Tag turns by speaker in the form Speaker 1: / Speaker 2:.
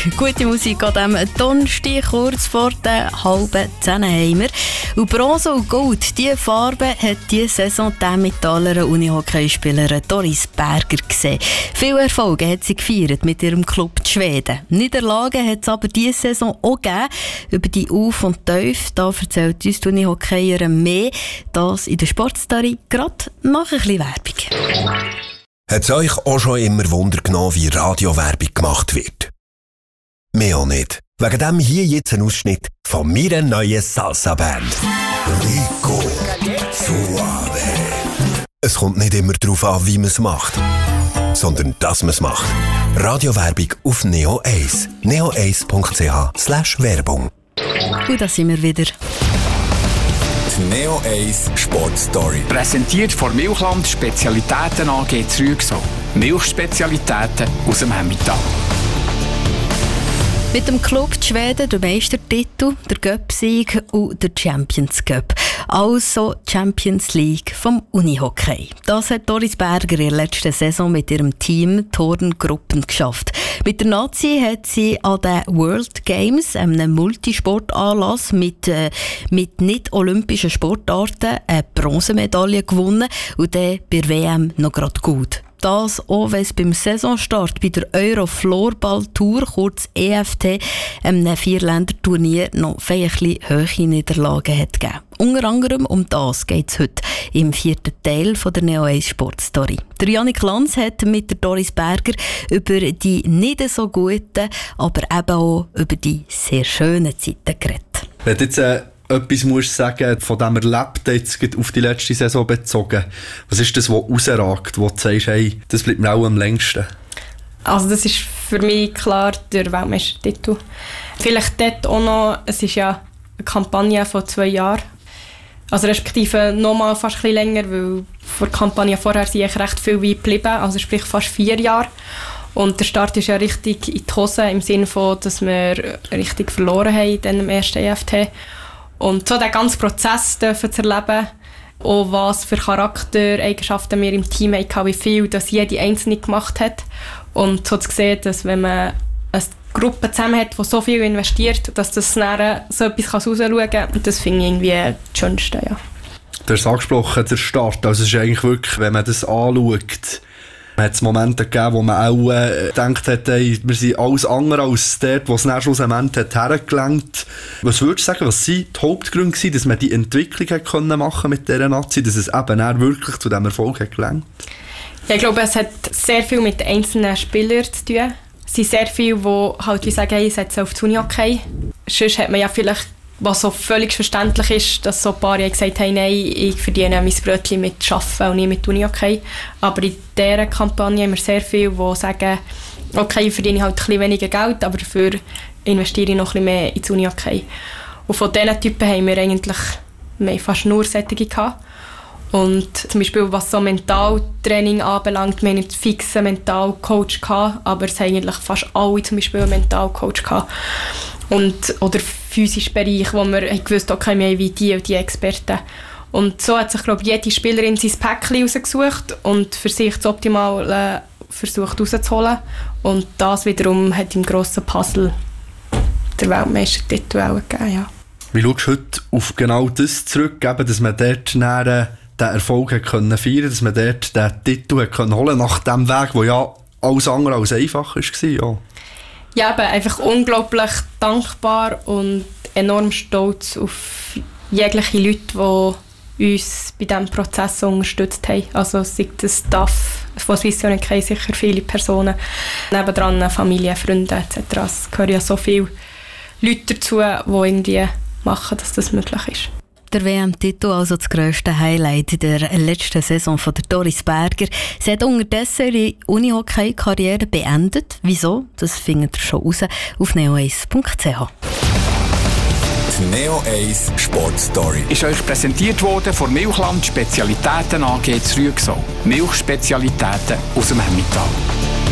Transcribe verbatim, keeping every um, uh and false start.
Speaker 1: Gute Musik an diesem Donnerstag, kurz vor der halben zehn haben wir. Und Bronze und Gold, diese Farbe hat diese Saison die Emmentaler Unihockeyspielerin Doris Berger gesehen. Viele Erfolge hat sie gefeiert mit ihrem Club in Schweden. Niederlagen hat es aber diese Saison auch gegeben. Über die Auf- und Tief, da erzählt uns die Unihockeyierin mehr. Das in der Sportstory, gerade nach ein bisschen Werbung.
Speaker 2: Hat es euch auch schon immer Wunder genommen, wie Radiowerbung gemacht wird? Mir auch nicht. Wegen dem hier jetzt ein Ausschnitt von meiner neuen Salsa-Band. Rico Suave. Es kommt nicht immer darauf an, wie man es macht, sondern dass man es macht. Radiowerbung auf Neo eins. neo eins punkt c h slash Werbung.
Speaker 1: Und da sind wir wieder.
Speaker 3: Die Neo eins Sportstory.
Speaker 4: Präsentiert von Milchland Spezialitäten A G Zrügsau. Milchspezialitäten aus dem Emmental.
Speaker 1: Mit dem Club in Schweden der Meistertitel, der Cup-Sieg und der Champions Cup. Also Champions League vom Unihockey. Das hat Doris Berger in der letzten Saison mit ihrem Team Turnengruppen geschafft. Mit der Nazi hat sie an den World Games, einem Multisportanlass mit, äh, mit nicht-olympischen Sportarten, eine Bronzemedaille gewonnen und dann bei der W M noch gerade gut. Das auch, wenn es beim Saisonstart bei der Euro-Floorball-Tour, kurz E F T, einem Vierländer-Turnier noch ein bisschen hohe Niederlagen hat gegeben. Unter anderem um das geht es heute im vierten Teil von der Neo eins Sportstory. Der Janik Lanz hat mit der Doris Berger über die nicht so guten, aber eben auch über die sehr schönen Zeiten geredet.
Speaker 5: Wenn jetzt äh etwas musst du sagen, von dem Erlebten jetzt auf die letzte Saison bezogen. Was ist das, was rausragt, wo du sagst, hey, das bleibt mir auch am längsten?
Speaker 6: Also das ist für mich klar der Weltmeistertitel. Vielleicht dort auch noch, es ist ja eine Kampagne von zwei Jahren. Also respektive noch mal fast ein bisschen länger, weil vor der Kampagne vorher sind ich recht viel weit geblieben, also sprich fast vier Jahre. Und der Start ist ja richtig in die Hose, im Sinne von, dass wir richtig verloren haben in dem ersten E F T. Und so den ganzen Prozess dürfen zu erleben, auch was für Charaktereigenschaften wir im Team hatten, wie viel das jede Einzelne gemacht hat. Und so zu sehen, dass wenn man eine Gruppe zusammen hat, die so viel investiert, dass das dann so etwas rausschauen kann, das finde ich irgendwie das Schönste. Ja.
Speaker 5: Du hast angesprochen, der Start. Also es ist eigentlich wirklich, wenn man das anschaut, hat es Momente gegeben, wo man auch äh, gedacht hat, ey, wir sind alles andere als dort, wo es dann schlussendlich hat hergelenkt. Was würdest du sagen, was waren die Hauptgründe gewesen, dass man die Entwicklung hat können machen mit dieser Nazi, dass es eben dann wirklich zu diesem Erfolg hat gelangt?
Speaker 6: Ja, ich glaube, es hat sehr viel mit den einzelnen Spielern zu tun. Es sind sehr viele, die halt wie sagen, hey, ich setze auf das Unihockey. Sonst hat man ja vielleicht, was so völlig verständlich ist, dass so ein paar gesagt haben, nein, ich verdiene mein Brötchen mit Arbeiten und nicht mit Unihockey. Aber in dieser Kampagne haben wir sehr viele, die sagen, okay, ich verdiene halt ein bisschen weniger Geld, aber dafür investiere ich noch ein bisschen mehr ins Unihockey. Und von diesen Typen haben wir eigentlich wir haben fast nur solche gehabt. Und zum Beispiel, was so Mentaltraining anbelangt, wir hatten einen fixen Mentalcoach gehabt, aber es haben eigentlich fast alle zum Beispiel einen Mentalcoach gehabt. Und, oder physischen Bereich, wo wir gewusst haben, okay, wir haben wie die und die Experten. Und so hat sich, glaube ich, jede Spielerin sein Päckchen rausgesucht und für sich das Optimale versucht rauszuholen. Und das wiederum hat im grossen Puzzle der Weltmeistertitel auch gegeben, ja.
Speaker 5: Wie schaust du heute auf genau das zurück, dass man dort näher den Erfolg hat können feiern, dass man dort den Titel hat können holen nach dem Weg, der ja alles andere als einfach war? Ja.
Speaker 6: Ja, eben einfach unglaublich dankbar und enorm stolz auf jegliche Leute, die uns bei diesem Prozess unterstützt haben. Also sei das Staff von Swiss Unihockey, sicher viele Personen, nebendran Familie, Freunde et cetera. Es gehören ja so viele Leute dazu, die irgendwie machen, dass das möglich ist.
Speaker 1: Der W M-Titel, also das grösste Highlight der letzten Saison von der Doris Berger. Sie hat unterdessen ihre Unihockey-Karriere beendet. Wieso? Das findet ihr schon raus auf neo eins punkt c h.
Speaker 3: Die Neo eins Sportstory
Speaker 4: ist euch präsentiert worden von Milchland Spezialitäten A G Zrügsau. Milchspezialitäten aus dem Emmental.